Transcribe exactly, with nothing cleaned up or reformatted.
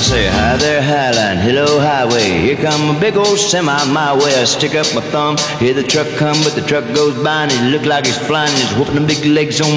say, hi there, Highline, hello, highway. Here come a big old semi my way. I stick up my thumb, hear the truck come, but the truck goes by, and it look like he's flying, and he's whooping the big legs on